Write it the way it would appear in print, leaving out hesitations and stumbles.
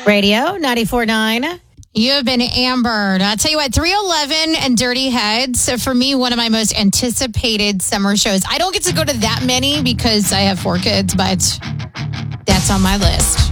Radio 94.9. You have been ambered. I'll tell you what, 311 and Dirty Heads. So for me, one of my most anticipated summer shows. I don't get to go to that many because I have 4 kids, but that's on my list.